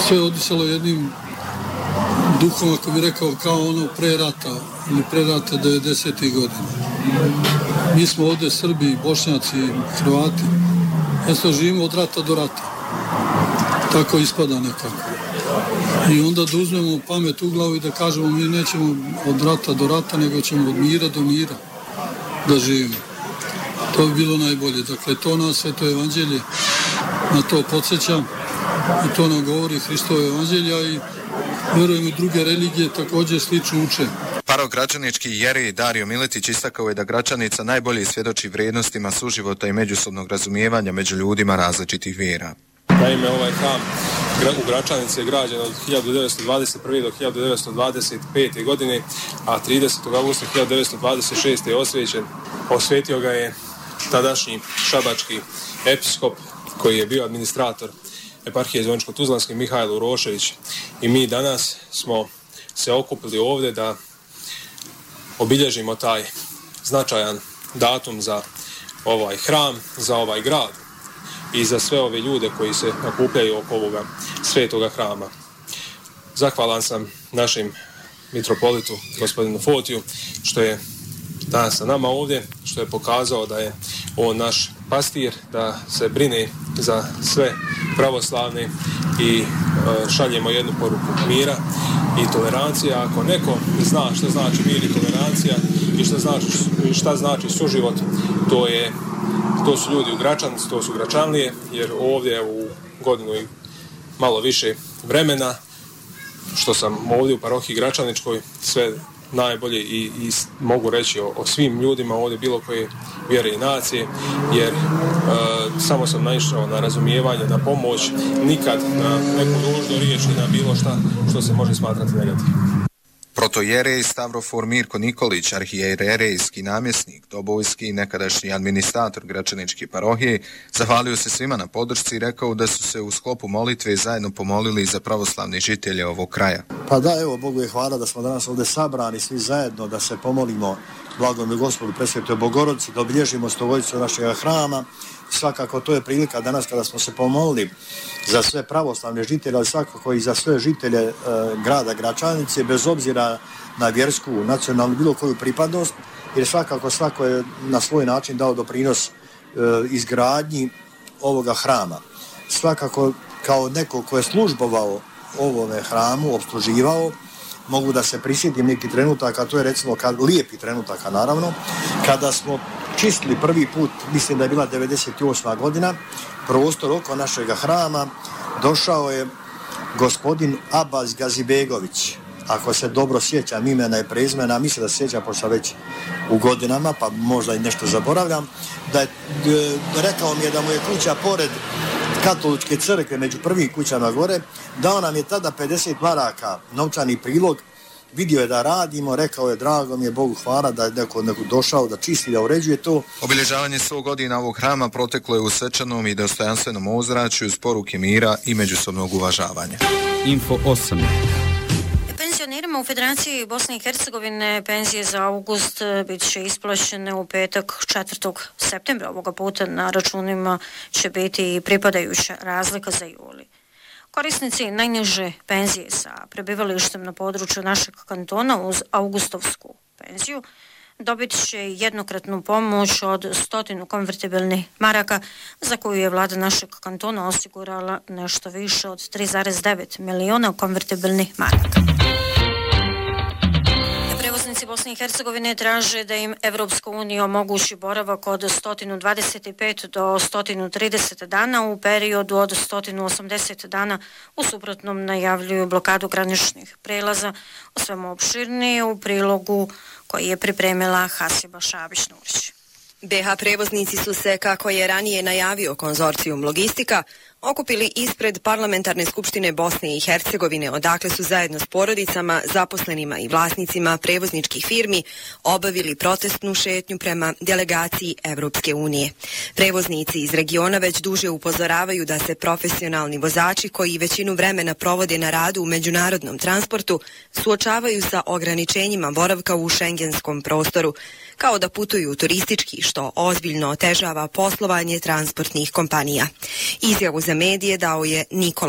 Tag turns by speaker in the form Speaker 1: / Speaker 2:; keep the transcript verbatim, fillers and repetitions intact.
Speaker 1: sve odisalo jednim duhom, ako bi rekao, kao ono pre rata ili pre rata devedesetih godina. Mi smo ovdje Srbi, Bošnjaci, Hrvati. Jednostavno živimo od rata do rata. Tako ispada nekako. I onda da uzmemo pamet u glavu i da kažemo mi nećemo od rata do rata, nego ćemo od mira do mira da živimo. To bi bilo najbolje. Dakle, to nas Sveto evanđelje na to podsjeća i to nam govori Hristovo evanđelja i vjerujem i druge religije također slično uče.
Speaker 2: Parogračanički jerej Dario Miletić istakao je da Gračanica najbolje svjedoči vrijednostima suživota i međusobnog razumijevanja među ljudima različitih vjera.
Speaker 3: Naime, ovaj hram u Gračanici je građen od hiljadu devetsto dvadeset prve. do hiljadu devetsto dvadeset pete. godine, a tridesetog augusta hiljadu devetsto dvadeset šeste. je osvećen. Osvetio ga je tadašnji šabački episkop koji je bio administrator eparhije Zvorničko-Tuzlanske Mihajlo Urošević. I mi danas smo se okupili ovdje da obilježimo taj značajan datum za ovaj hram, za ovaj grad i za sve ove ljude koji se okupljaju oko ovoga svetoga hrama. Zahvalan sam našem mitropolitu, gospodinu Fotiju, što je danas sa nama ovdje, što je pokazao da je on naš pastir, da se brine za sve pravoslavne i e, šaljemo jednu poruku mira i tolerancije. Ako neko zna šta znači mir i tolerancija i šta znači, šta znači suživot, to je to su ljudi u Gračanici, to su Gračanlije, jer ovdje u godinu i malo više vremena što sam ovdje u parohiji Gračaničkoj, sve najbolje i, i mogu reći o, o svim ljudima ovdje bilo koje vjere i nacije, jer e, samo sam naišao na razumijevanje, na pomoć, nikad na neku ružnu riječ i na bilo šta što se može smatrati negativno.
Speaker 2: Protojerej Stavrofor Mirko Nikolić, arhijerejski namjesnik, dobojski i nekadašnji administrator Gračaničke parohije, zahvalio se svima na podršci i rekao da su se u sklopu molitve zajedno pomolili za pravoslavne žitelje ovog kraja.
Speaker 4: Pa da, evo, Bogu je hvala da smo danas ovdje sabrani svi zajedno da se pomolimo blagom i Gospodu Presvetoj Bogorodici, da obilježimo stogodišnjicu našeg hrama. Svakako to je prilika danas kada smo se pomolili za sve pravoslavne žitelje, ali svakako i za sve žitelje e, grada Gračanice, bez obzira na vjersku, nacionalnu, bilo koju pripadnost, jer svakako svako je na svoj način dao doprinos e, izgradnji ovoga hrama. Svakako kao neko ko je službovao ovome hramu, obsluživao, mogu da se prisjetim neki trenutaka, to je recimo kad, lijepi trenutaka naravno, kada smo čistili prvi put, mislim da je bila devedeset osma. godina, prostor oko našeg hrama, došao je gospodin Abbas Gazibegović, ako se dobro sjećam imena i prezimena, mislim da se sjećam pošto već u godinama, pa možda i nešto zaboravljam, da je, rekao mi je da mu je kuća pored katoličke crkve među prvim kućama gore, dao nam je tada pedeset maraka novčani prilog, vidio je da radimo, rekao je drago mi je, Bogu hvala da je neko, neko došao da čisti, da uređuje to.
Speaker 2: Obilježavanje sto godina ovog hrama proteklo je u svečanom i dostojanstvenom ozračju uz poruke mira i međusobnog uvažavanja.
Speaker 5: Info osam.
Speaker 6: Penzionerima u Federaciji Bosne i Hercegovine penzije za august bit će isplaćene u petak četvrtog septembra. Ovoga puta na računima će biti i pripadajuća razlika za juli. Korisnici najniže penzije sa prebivalištem na području našeg kantona uz augustovsku penziju dobit će jednokratnu pomoć od stotinu konvertibilnih maraka za koju je vlada našeg kantona osigurala nešto više od tri zarez devet miliona konvertibilnih maraka. Prevoznici Bosne i Hercegovine traže da im Evropska unija omogući boravak od sto dvadeset pet do sto trideset dana u periodu od sto osamdeset dana, u suprotnom najavljuju blokadu graničnih prelaza. O svemu opširnije u prilogu koji je pripremila Hasiba Šabić-Nurić.
Speaker 7: be ha prevoznici su se, kako je ranije najavio konzorcijum Logistika, okupili ispred Parlamentarne skupštine Bosne i Hercegovine, odakle su zajedno s porodicama, zaposlenima i vlasnicima prevozničkih firmi obavili protestnu šetnju prema delegaciji Evropske unije. Prevoznici iz regiona već duže upozoravaju da se profesionalni vozači koji većinu vremena provode na radu u međunarodnom transportu suočavaju sa ograničenjima boravka u šengenskom prostoru, kao da putuju turistički, što ozbiljno otežava poslovanje transportnih kompanija. Izjavu za medije dao je Nikola